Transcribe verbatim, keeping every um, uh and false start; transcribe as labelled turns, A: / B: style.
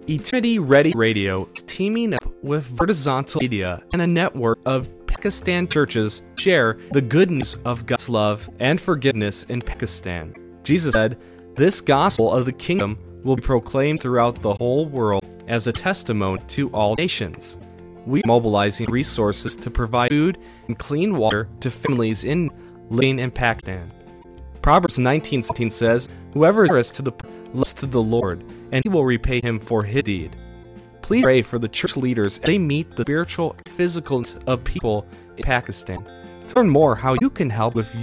A: Eternity Ready Radio is teaming up with Vertizontal Media and a network of Pakistan churches share the good news of God's love and forgiveness in Pakistan. Jesus said, "This gospel of the kingdom will be proclaimed throughout the whole world as a testimony to all nations." We are mobilizing resources to provide food and clean water to families in living in Pakistan. Proverbs nineteen seventeen says, "Whoever is generous to the poor loves to the Lord, and he will repay him for his deed." Please pray for the church leaders as they meet the spiritual and physical needs of people in Pakistan. To learn more how you can help with